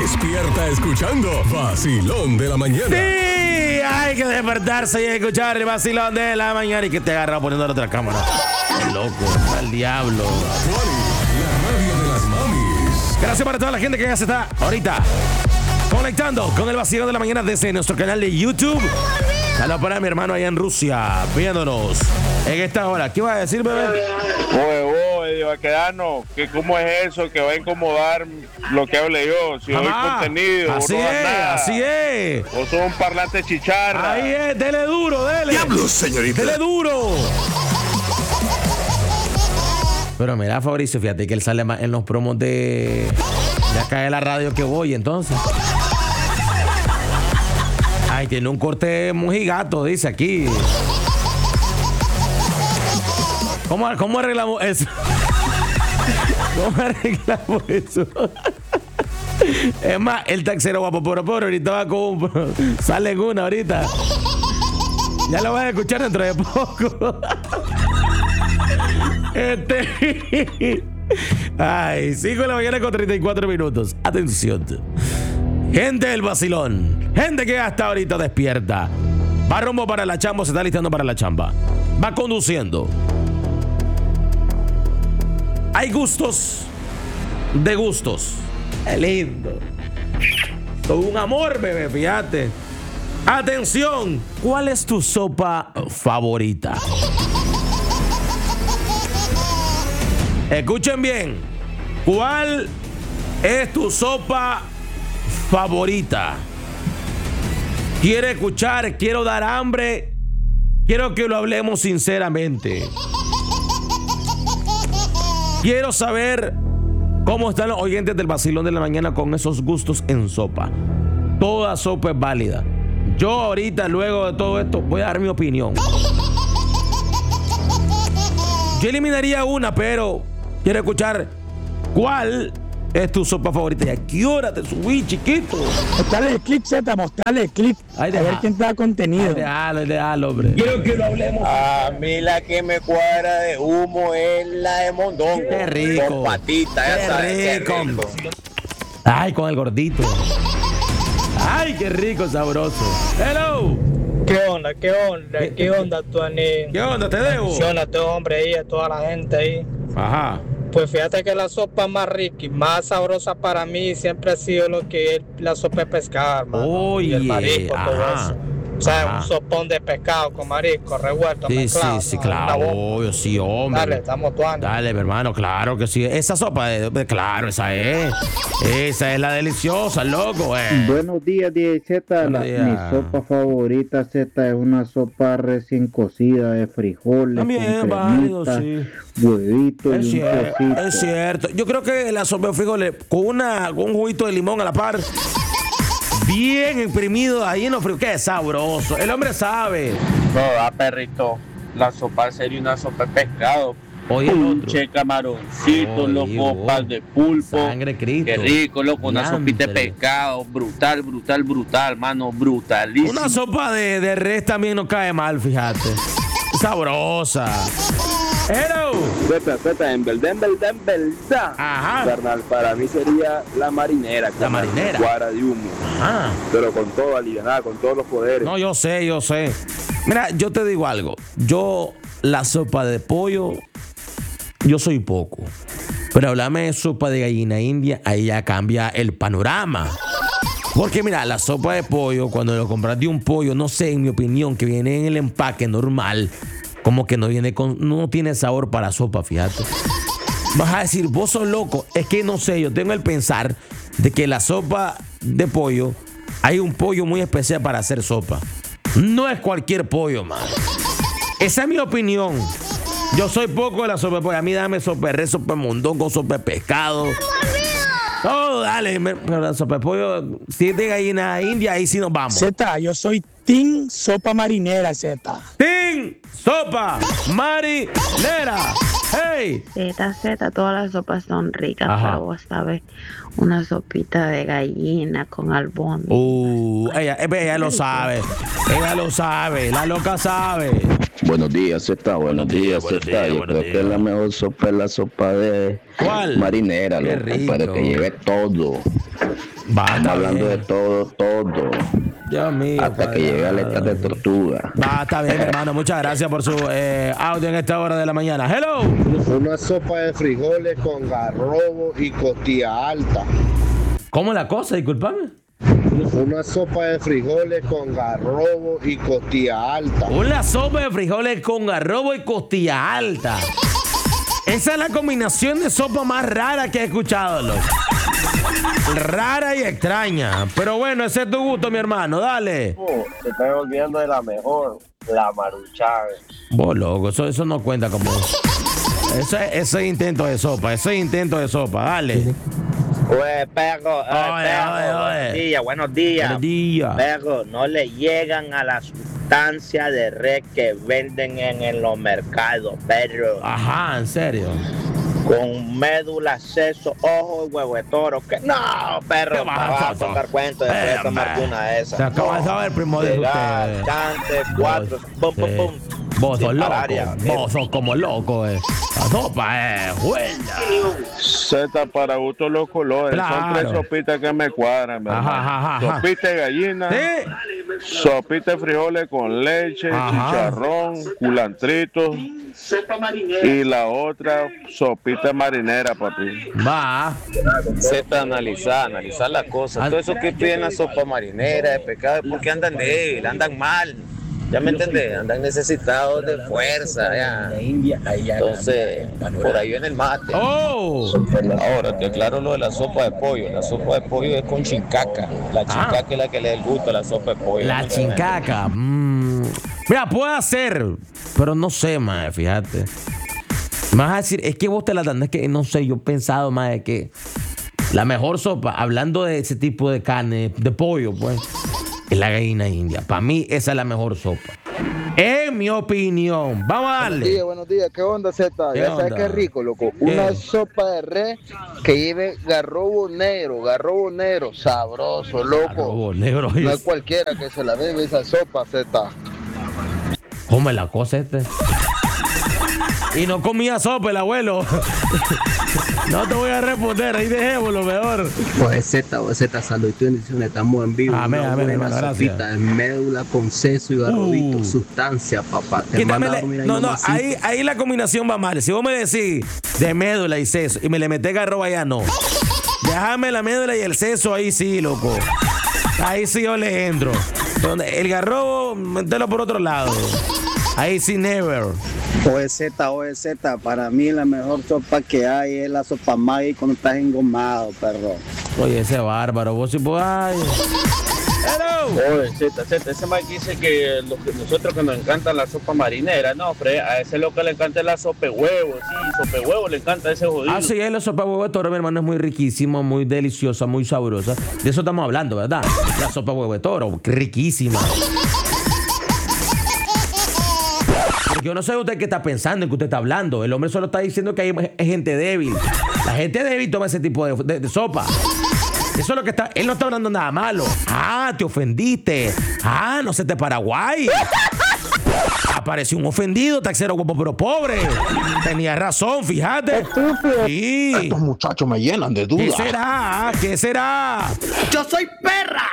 Despierta escuchando Vacilón de la Mañana. Sí, hay que despertarse y escuchar el Vacilón de la Mañana. Y que te agarra poniendo la otra cámara. Qué loco, al diablo. La radio de las mamis. Gracias para toda la gente que ya se está ahorita conectando con el Vacilón de la Mañana desde nuestro canal de YouTube. Saludos para mi hermano allá en Rusia, viéndonos en esta hora. ¿Qué va a decir, bebé? Oye, Baquedano, que cómo es eso, que va a incomodar lo que hable yo. Si doy contenido, así no es, nada. así es. O son un parlante chicharra. Ahí es, dele duro, dele. Diablos, señorita. Dele duro. Pero mira, Fabricio, fíjate que él sale más en los promos de acá de la radio que voy, entonces. Ay, tiene un corte mojigato, dice aquí. ¿Cómo arreglamos eso? ¿Cómo arreglamos eso? Es más, el taxero guapo por ahorita va con sale en una ahorita. Ya lo vas a escuchar dentro de poco. Ay, 5 de la mañana con 34 minutos. Atención. Gente del vacilón. Gente que hasta ahorita despierta. Va rumbo para la chamba, se está listando para la chamba. Va conduciendo. Hay gustos de gustos. Qué lindo. Todo un amor, bebé, fíjate. Atención. ¿Cuál es tu sopa favorita? Escuchen bien. ¿Cuál es tu sopa favorita? Quiero escuchar, quiero dar hambre. Quiero que lo hablemos sinceramente. Quiero saber cómo están los oyentes del Vacilón de la Mañana con esos gustos en sopa. Toda sopa es válida. Yo ahorita, luego de todo esto, voy a dar mi opinión. Yo eliminaría una, pero quiero escuchar cuál es tu sopa favorita. ¿Y a qué hora te subí, chiquito? Mostrarle el clip, Z, mostrarle el clip. Ay, a ver quién te da contenido. Déjalo, hombre. Quiero que lo hablemos. A mí la que me cuadra de humo es la de mondongo. Qué rico. Con patita, ya sabes, rico. qué rico. Ay, con el gordito. Ay, qué rico, sabroso. Hello. ¿Qué onda? ¿Qué onda, Tuanín? ¿Qué onda? Te debo. Atención a todo hombre ahí, a toda la gente ahí. Ajá. Pues fíjate que la sopa más rica y más sabrosa para mí siempre ha sido lo que es la sopa de pescado, hermano. Oye, y el marisco, todo ajá. eso. O sea, Ajá. un sopón de pescado con marisco revuelto, mezclado. Sí, ¿no? claro. Una bomba. Obvio, sí, hombre. Dale, estamos tuanes. Dale, mi hermano, claro que sí. Esa sopa, claro, esa es. Esa es la deliciosa, loco, Buenos días, DZ. Buenos días. Mi sopa favorita, Z, es una sopa recién cocida de frijoles. También con válido, cremita, sí. huevito y un quesito. Es cierto. Yo creo que la sopa de frijoles con un juguito de limón a la par, bien imprimido ahí en los frijoles. Qué sabroso. El hombre sabe. No, da perrito. La sopa sería una sopa de pescado. Oye, el otro. Che, camaroncito, Oye, los copas de pulpo. Sangre Cristo. Qué rico, loco. Una sopita de Diantre. pescado. Brutal, mano. Brutalísimo. Una sopa de res también no cae mal, fíjate. Sabrosa. Hello. Zeta, en verdad. Ajá. Carnal, para mí sería la marinera. La marinera. Cuadra de humo. Ah. Pero con todo, alivianada, con todos los poderes. No, yo sé. Mira, yo te digo algo. Yo, la sopa de pollo, yo soy poco. Pero háblame de sopa de gallina india, ahí ya cambia el panorama. Porque mira, la sopa de pollo, cuando lo compras de un pollo, no sé, en mi opinión, que viene en el empaque normal, como que no tiene sabor para sopa, fíjate. Vas a decir, vos sos loco. Es que no sé, yo tengo el pensar de que la sopa de pollo, hay un pollo muy especial para hacer sopa. No es cualquier pollo, man. Esa es mi opinión. Yo soy poco de la sopa de pollo. A mí dame sopa de res, sopa de mondongo, sopa de pescado. Todo, dale. Pero la sopa de pollo, si es de gallina india, ahí sí nos vamos. Z, yo soy team sopa marinera, Z. ¡Tin! ¡Sopa! ¡Marinera! ¡Hey! Z, todas las sopas son ricas, Ajá. pero vos sabes, una sopita de gallina con albón. Ella lo sabe. Ella lo sabe. La loca sabe. Buenos días, Z. Buenos días, buenos Z. días, Yo buenos creo días. que la mejor sopa es la sopa de ¿Cuál? marinera, Qué loco, rico. para que lleve todo. Va, Estamos está hablando de bien. todo. Dios mío. Hasta que llegue a la letra de tortuga. Va, está bien, hermano. Muchas gracias por su audio en esta hora de la mañana. Hello. Una sopa de frijoles con garrobo y costilla alta. ¿Cómo es la cosa? Disculpame. Una sopa de frijoles con garrobo y costilla alta. Una sopa de frijoles con garrobo y costilla alta. Esa es la combinación de sopa más rara que he escuchado, loco. Rara y extraña. Pero bueno, ese es tu gusto, mi hermano. Dale. Se está olvidando de la mejor, la Maruchan. Vos, loco, eso no cuenta como... Ese es intento de sopa. Dale. Oye, perro, Oye. buenos días. Buenos días. Perro, no le llegan a la sustancia de red que venden en los mercados, perro. Ajá, en serio. Con médula, seso, ojo y huevo de toro. Que no, perro, ¿Qué te vas vas a a tocar cuento después de tomarte una de esas. Se acaba de saber, primo de Llegar, usted. chante, cuatro, pum, pum, pum. Vos sos Sin loco. parar ya, Vos sos como loco, La sopa es buena. Z para gusto los colores. Claro. Son 3 sopitas que me cuadran, mi hermano. Ajá. Sopita de gallina, Sí. sopita de frijoles con leche, Ajá. chicharrón, culantritos. Y la otra, sopita marinera, papi. Va. Z, analizar las cosas. Todo eso que piden la sopa marinera, de pescado, es porque andan débil, andan mal. ¿Ya me entendés? Andan necesitados de fuerza, ya. Entonces, por ahí viene el mate. Oh. Ahora, te aclaro lo de la sopa de pollo. La sopa de pollo es con chincaca. La chincaca es la que le da el gusto a la sopa de pollo. La chincaca. Mira, puede ser, pero no sé, mae, fíjate. Me vas a decir, es que vos te la dan, es que no sé, yo he pensado, mae, que la mejor sopa, hablando de ese tipo de carne, de pollo, pues, es la gallina india. Para mí, esa es la mejor sopa. En mi opinión. Vamos a darle. Buenos días. ¿Qué onda, Z? ¿Qué Ya sabes onda? qué rico, loco. ¿Qué? Una sopa de res que lleve garrobo negro, sabroso, loco. Garrobo negro, No es cualquiera que se la bebe esa sopa, Z. ¿Cómo es la cosa Y no comía sopa el abuelo. No te voy a responder, ahí dejémoslo mejor. Pues Z, salud y bendiciones, estamos en vivo. Amén, Una amén, buena hermano, sopita gracias. de médula con seso y garrobito, sustancia, papá. Te Quítame manda a dormir ahí, no, mamacita. ahí la combinación va mal. Si vos me decís de médula y seso y me le metés garrobo allá, no. Déjame la médula y el seso ahí sí, loco. Ahí sí yo le entro. El garrobo, mételo por otro lado. Ahí sí, never. OZ, para mí la mejor sopa que hay es la sopa Maggi cuando estás engomado, perro. Oye, ese bárbaro, vos sí pues, ay. Oye, Z, ese Mike dice que nosotros que nos encanta la sopa marinera, no, Fred, a ese lo que le encanta es la sopa de huevo, sí, sopa de huevo le encanta a ese jodido. Ah, sí, la sopa de huevo de toro, mi hermano, es muy riquísima, muy deliciosa, muy sabrosa. De eso estamos hablando, ¿verdad? La sopa de huevo de toro, riquísima. Porque yo no sé usted qué está pensando, en qué usted está hablando. El hombre solo está diciendo que hay gente débil. La gente débil toma ese tipo de sopa. Eso es lo que está. Él no está hablando nada malo. Ah, te ofendiste. Ah, no sé de Paraguay. Apareció un ofendido, taxero guapo pero pobre. Tenía razón, fíjate. Sí. Estos muchachos me llenan de dudas. ¿Qué será? ¿Qué será? ¡Yo soy perra!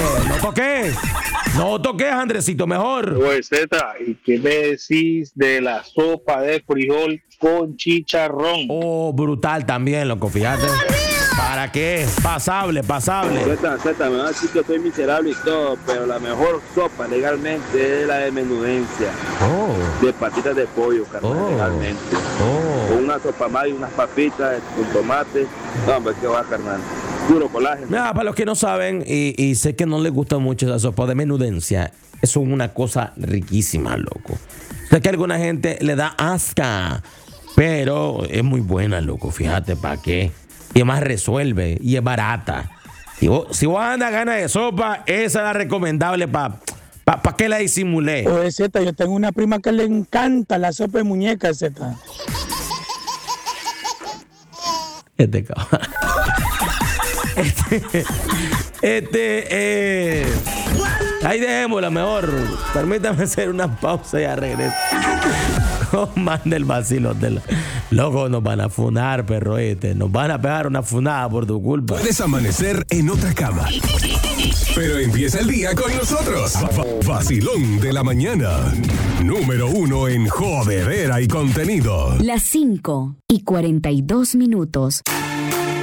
No toques, Andresito, mejor. Oye, Z, ¿y qué me decís de la sopa de frijol con chicharrón? Oh, brutal también, loco, fíjate. ¿Para qué? Pasable. Z, me va a decir que soy miserable y todo, pero la mejor sopa legalmente es la de menudencia. De patitas de pollo, carnal, legalmente. Con una sopa más y unas papitas con tomate. No, hombre, qué va, carnal. Puro colágeno. Mira, para los que no saben, y sé que no les gusta mucho la sopa de menudencia, eso es una cosa riquísima, loco. Sé que a alguna gente le da asca, pero es muy buena, loco, fíjate, ¿para qué? Y además resuelve, y es barata. Si vos andas ganas de sopa, esa es la recomendable para que la disimulé. Oye, Z, yo tengo una prima que le encanta la sopa de muñeca, Z. Cabrón. Ahí dejémosla mejor. Permítame hacer una pausa y ya regreso. No mande el vacilo. Loco, nos van a funar, perro este. Nos van a pegar una funada por tu culpa. Puedes amanecer en otra cama, pero empieza el día con nosotros. Vacilón de la mañana. Número 1 en jodedera y contenido. Las 5:42.